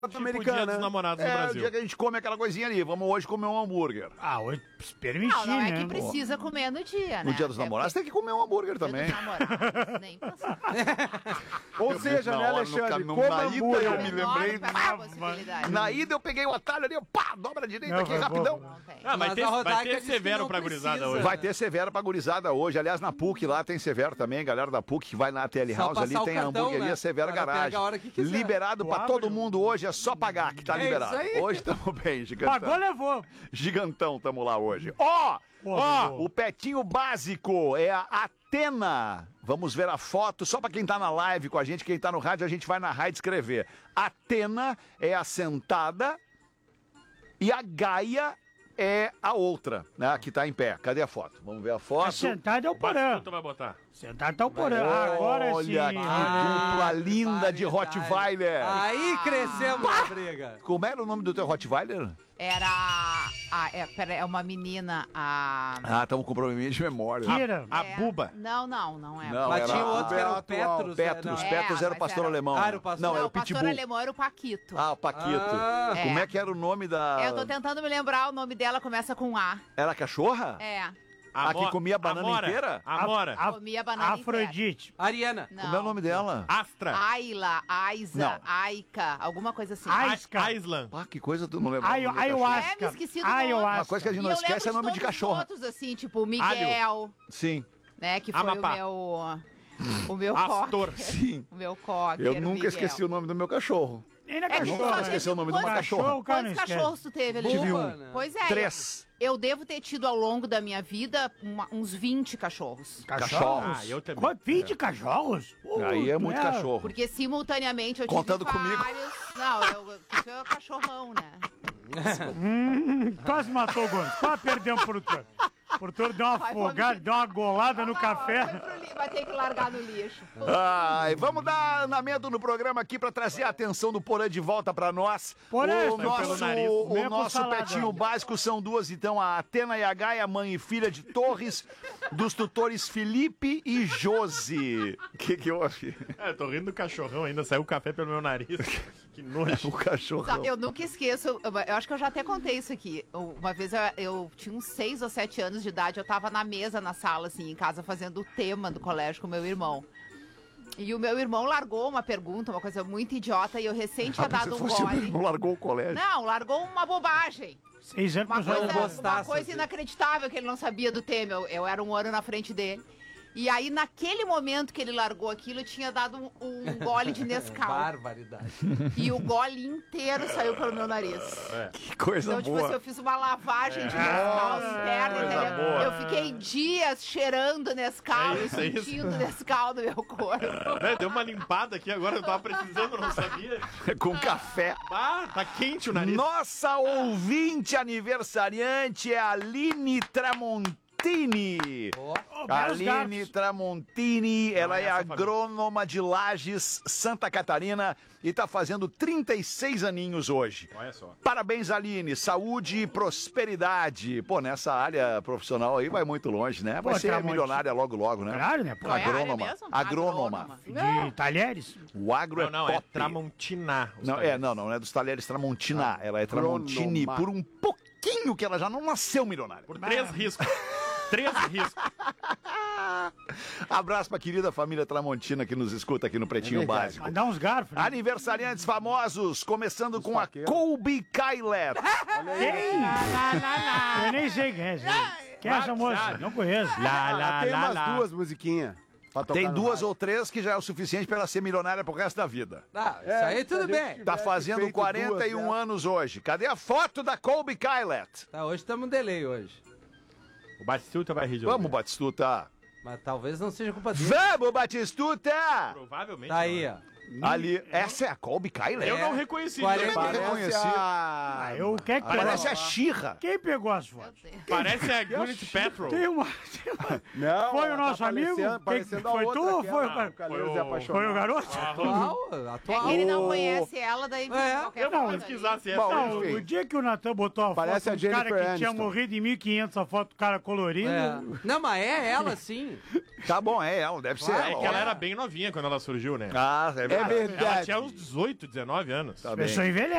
Tipo o Dia dos Namorados no o Brasil. dia que a gente come aquela coisinha ali. Vamos hoje comer um hambúrguer. Hoje permitir, Não é né? que precisa comer no dia, né? No Dia dos Namorados tem que comer um hambúrguer também. Dia dos namorados, nem pensar. Ou seja, né, Alexandre? Na Coma ida hambúrguer. eu me lembrei. possibilidade. Na ida eu peguei o atalho ali, pá, dobra a direita Não, aqui, foi rapidão. bom. Não tem. Ah, Mas a vai Rodaica ter disse que severo não pra gurizada precisa. hoje. Vai ter severo pra gurizada hoje. Aliás, na PUC lá tem severo também. Galera da PUC que vai na TL Só House ali, passar o tem a cartão, hamburgueria né? Severo Cara, Garagem. pega a hora que quiser. Liberado pra todo mundo hoje, é só pagar que tá É liberado. isso aí. Hoje tamo bem, gigantão. Pagou, levou. Gigantão, tamo lá hoje. Ó, levou. o petinho básico é a Atena. Vamos ver a foto, só pra quem tá na live com a gente, quem tá no rádio, a gente vai narrar e descrever. Atena é a sentada e a Gaia é a outra, né? A que tá em pé. Cadê a foto? Vamos ver a foto. Sentado é o porã. Batuta vai botar. Sentado tá o porã. Agora sim. Olha que dupla linda de Rottweiler. Aí crescemos na briga. Como era o nome do teu Rottweiler? Era. É uma menina. Ah, estamos com probleminha de memória. Kira. A buba. Não é. Não, Mas era tinha outro que era o atual. Petrus. Petrus. né? Petrus era o mas pastor era- alemão. Ah, era o pastor. Não, era Não, o o pastor Pitbull. alemão era o Paquito. Ah, o Paquito. Ah. Como é que era o nome da... Eu tô tentando me lembrar, o nome dela começa com A. Era a cachorra? É. A que comia a banana Amora. inteira? Amora. Comia a banana Afrodite. Ariana. inteira. Como é o nome dela? Astra. Ayla, Aiza, Não. Aika, alguma coisa assim. Aisca. Island. Ah, que coisa tu não lembra. Ayahuasca. É, me esqueci do nome. Ayahuasca. Uma coisa que a gente E não eu esquece é lembro nome de todos os cachorra. outros, assim, tipo Miguel, Sim, né, que foi Amapá. o meu Astor. cocker. sim. O meu cocker, Eu nunca Miguel. esqueci o nome do meu cachorro. Nem na É que Nunca cachorra. vou esquecer o nome de uma cachorra. O cara não Quantos esquece. cachorros tu teve ali? Tive Boa, um. né? Pois é. 3. Eu devo ter tido ao longo da minha vida uns 20 cachorros. Cachorros. Ah, eu também. Quanto? 20 cachorros? Aí é muito cachorro. Porque simultaneamente eu tive Contando comigo. vários... Não, isso é cachorrão, né? Quase matou o Gomes. Quase perdemos pro produtor. O produtor deu uma Vai, afogada, vamos- deu uma golada no Vai café. pro vai ter que largar no lixo. Ai, vamos dar andamento no programa aqui pra trazer a atenção do Porã de volta pra nós. Porã, o saiu nosso, pelo nariz. o Meia nosso salada. petinho básico são duas, então, a Atena e a Gaia, mãe e filha de Torres, dos tutores Felipe e Josi. O que houve? Eu tô rindo do cachorrão ainda, saiu o café pelo meu nariz. Que nojo. O cachorro. Tá, eu nunca esqueço, eu acho que eu já até contei isso aqui. Uma vez eu tinha uns 6 ou 7 anos de idade, eu tava na mesa, na sala, assim, em casa, fazendo o tema do colégio com meu irmão. E o meu irmão largou uma pergunta, uma coisa muito idiota, e eu recém tinha dado um gole. Não largou o colégio. Não, largou uma bobagem. 6 anos Uma pra coisa, gostasse, uma coisa assim. inacreditável que ele não sabia do tema. Eu era um ano na frente dele. E aí, naquele momento que ele largou aquilo, eu tinha dado um gole de Nescau. Barbaridade. E o gole inteiro saiu pelo meu nariz. Que coisa Então, tipo boa. assim, eu fiz uma lavagem de Nescau interna, coisa entendeu? boa. Eu fiquei dias cheirando Nescau É e isso, é isso. sentindo Nescau no meu corpo. Deu uma limpada aqui agora, eu tava precisando, eu não sabia. Com café. Ah, tá quente o nariz. Nossa ouvinte aniversariante é a Aline Tramontini. Aline Tramontini, ela é essa família. agrônoma de Lages, Santa Catarina, e tá fazendo 36 aninhos hoje. Olha só. Parabéns, Aline, saúde e prosperidade. Pô, nessa área profissional aí vai muito longe, né? Vai Pô, ser Tramontini. milionária logo, logo, né? Claro, né? Pô, Qual é a área Agrônoma. mesmo? Agrônoma. de talheres. O agro Não, é é top. Tramontina. os Não, talheres. não é dos talheres Tramontina, ela é Tramontini Agrônoma. por um pouquinho que ela já não nasceu milionária. Por 3 riscos. 3 riscos. Abraço pra querida família Tramontina que nos escuta aqui no Pretinho verdade. Básico. Mandar uns garfos. Né? Aniversariantes famosos, começando com a faqueiros. Colby Kyler. Quem? Eu nem sei quem é. Quem é essa moça? Não conheço. Tem umas duas musiquinhas. pra tocar Tem no duas rádio. ou três que já é o suficiente pra ela ser milionária pro resto da vida. Ah, isso aí tudo bem. Tá fazendo feito 41 duas, né? anos hoje. Cadê a foto da Colby Kyler? Tá, hoje estamos no delay hoje. O Batistuta vai resolver. Vamos, Batistuta. Mas talvez não seja culpa dele. Vamos, Batistuta! Provavelmente. Tá aí, não. ó. Ali, essa é a Colby Kyler? Eu não reconheci. Quarenta- Então, Parece Parece a... a... Eu quero que Parece a Xirra. Quem pegou as fotos? Parece a Gwyneth Paltrow. Tem uma. Não, Foi o ela nosso tá amigo? parecendo a Foi outra, tu ou aquela, foi o o cara? Calheiros Foi e o- Apaixonado. Foi o garoto? Atual, É atual. que ele não conhece ela, daí qualquer Eu não coisa pesquisasse ali. essa. Bom, Não, enfim. o dia que o Natan botou a Parece foto a dos cara Jennifer que tinha Aniston. morrido em 1500, a foto do cara colorido. É. Não, mas é ela sim. Tá bom, é ela, deve ser É ela. que ela ó. era bem novinha quando ela surgiu, né? Ah, é verdade. É verdade. Ela tinha uns 18, 19 anos. Tá A bem. pessoa envelhece.